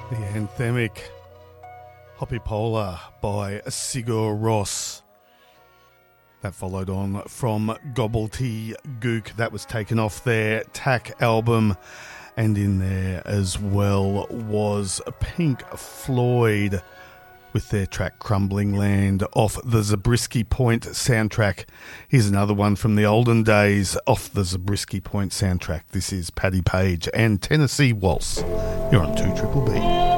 The anthemic Hoppy Polar by Sigur Rós. That followed on from Gobblety Gook. That was taken off their Tack album. And in there as well was Pink Floyd with their track Crumbling Land off the Zabriskie Point soundtrack. Here's another one from the olden days off the Zabriskie Point soundtrack. This is Paddy Page and Tennessee Waltz. You're on 2BBB.